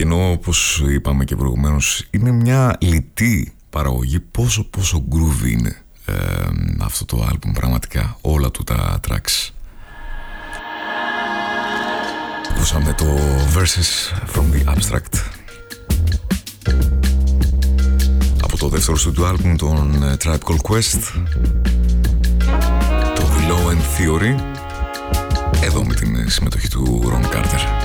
Και ενώ, όπως είπαμε και προηγουμένως, είναι μια λιτή παραγωγή, πόσο groovy είναι αυτό το άλμπουμ, πραγματικά όλα του τα tracks. Ακούσαμε το Verses from the Abstract από το δεύτερο studio άλμπουμ των Tribe Called Quest, το The Low End Theory, εδώ με την συμμετοχή του Ron Carter.